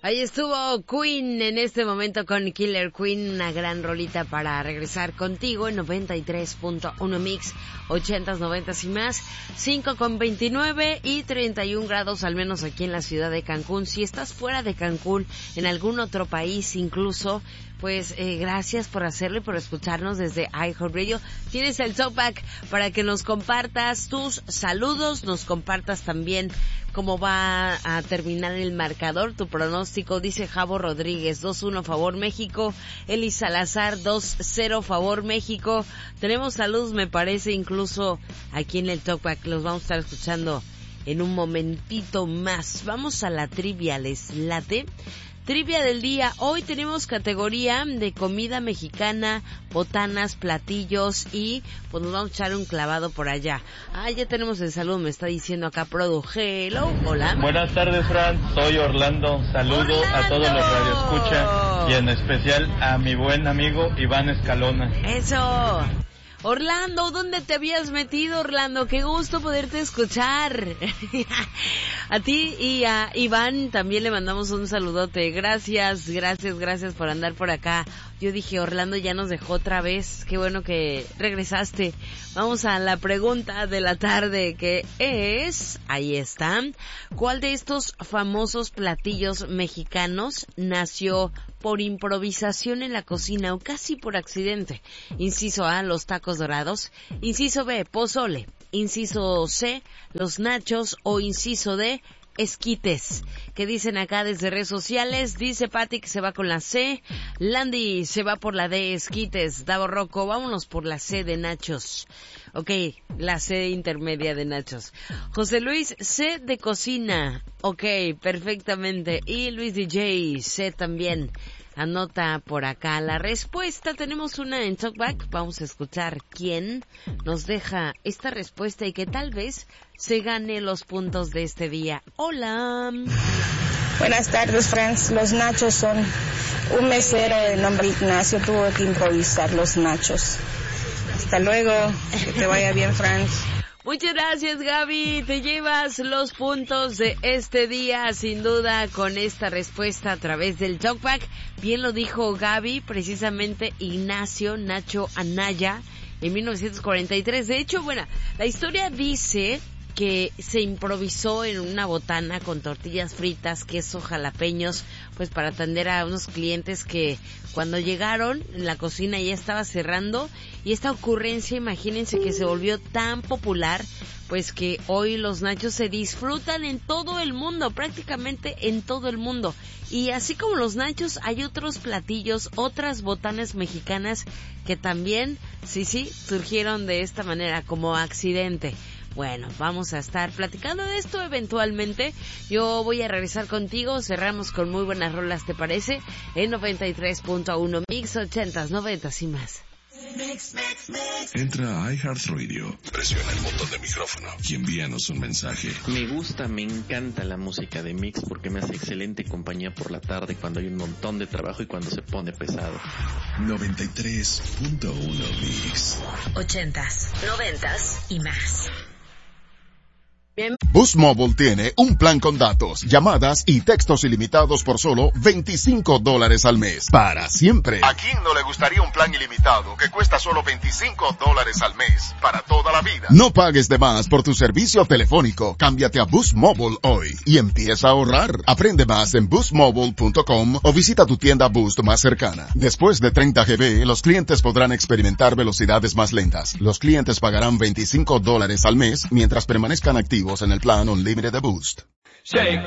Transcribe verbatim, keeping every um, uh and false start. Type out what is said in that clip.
Ahí estuvo Queen en este momento con Killer Queen, una gran rolita para regresar contigo en noventa y tres punto uno Mix, ochentas, noventas y más, cinco con veintinueve y treinta y un grados al menos aquí en la ciudad de Cancún. Si estás fuera de Cancún, en algún otro país incluso, pues eh, gracias por hacerlo y por escucharnos desde iHeartRadio. Tienes el Talkback para que nos compartas tus saludos, nos compartas también cómo va a terminar el marcador, tu pronóstico. Dice Javo Rodríguez, dos uno favor México. Eli Salazar, dos cero favor México. Tenemos saludos, me parece, incluso aquí en el Talkback. Los vamos a estar escuchando en un momentito más. Vamos a la trivia, ¿les late? Trivia del día. Hoy tenemos categoría de comida mexicana, botanas, platillos y pues nos vamos a echar un clavado por allá. Ah, ya tenemos el saludo, me está diciendo acá Produ. Hello, hola. Buenas tardes, Fran. Soy Orlando. Saludo Orlando. A todos los radioescucha y en especial a mi buen amigo Iván Escalona. Eso. Orlando, ¿dónde te habías metido, Orlando? Qué gusto poderte escuchar. A ti y a Iván también le mandamos un saludote. Gracias, gracias, gracias por andar por acá. Yo dije, Orlando ya nos dejó otra vez. Qué bueno que regresaste. Vamos a la pregunta de la tarde, que es, ahí está, ¿cuál de estos famosos platillos mexicanos nació por improvisación en la cocina o casi por accidente? Inciso A, los tacos dorados. Inciso B, pozole. Inciso C, los nachos. O inciso D, esquites. ¿Qué dicen acá desde redes sociales? Dice Pati que se va con la C. Landy se va por la D, esquites. Davo Rocco, vámonos por la C de nachos. Ok, la C intermedia de nachos. José Luis, C de cocina. Ok, perfectamente. Y Luis D J, C también. Anota por acá la respuesta. Tenemos una en Talkback. Vamos a escuchar quién nos deja esta respuesta y que tal vez se gane los puntos de este día. Hola. Buenas tardes, Franz. Los nachos son un mesero de nombre Ignacio. Tuvo que improvisar los nachos. Hasta luego. Que te vaya bien, Franz. Muchas gracias, Gaby. Te llevas los puntos de este día, sin duda, con esta respuesta a través del Talkback. Bien lo dijo Gaby, precisamente Ignacio Nacho Anaya, en mil novecientos cuarenta y tres. De hecho, bueno, la historia dice que se improvisó en una botana con tortillas fritas, queso, jalapeños, pues para atender a unos clientes que cuando llegaron la cocina ya estaba cerrando, y esta ocurrencia, imagínense que se volvió tan popular, pues que hoy los nachos se disfrutan en todo el mundo, prácticamente en todo el mundo. Y así como los nachos, hay otros platillos, otras botanas mexicanas que también, sí, sí, surgieron de esta manera, como accidente. Bueno, vamos a estar platicando de esto eventualmente. Yo voy a regresar contigo. Cerramos con muy buenas rolas, ¿te parece? En noventa y tres punto uno Mix, ochentas, noventas y más. Entra a iHeartRadio, presiona el botón de micrófono y envíanos un mensaje. Me gusta, me encanta la música de Mix porque me hace excelente compañía por la tarde cuando hay un montón de trabajo y cuando se pone pesado. noventa y tres punto uno Mix. Ochentas, noventas y más. Bien. Boost Mobile tiene un plan con datos, llamadas y textos ilimitados por solo veinticinco dólares al mes. Para siempre. ¿A quién no le gustaría un plan ilimitado que cuesta solo veinticinco dólares al mes? Para toda la vida. No pagues de más por tu servicio telefónico. Cámbiate a Boost Mobile hoy y empieza a ahorrar. Aprende más en boost mobile punto com o visita tu tienda Boost más cercana. Después de treinta gigabytes, los clientes podrán experimentar velocidades más lentas. Los clientes pagarán veinticinco dólares al mes mientras permanezcan activos en el plan Unlimited de Boost. Shake.